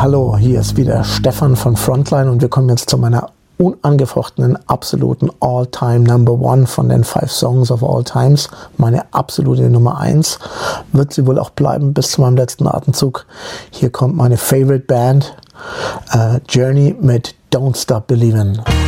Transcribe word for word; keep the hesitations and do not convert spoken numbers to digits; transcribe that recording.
Hallo, hier ist wieder Stefan von Frontline und wir kommen jetzt zu meiner unangefochtenen, absoluten All-Time Number One von den Five Songs of All Times. Meine absolute Nummer eins. Wird sie wohl auch bleiben bis zu meinem letzten Atemzug. Hier kommt meine Favorite Band, uh, Journey mit Don't Stop Believin'.